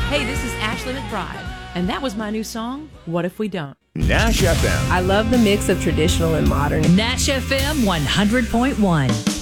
Hey, this is Ashley McBride, and that was my new song, What If We Don't? Nash FM. I love the mix of traditional and modern. Nash FM 100.1.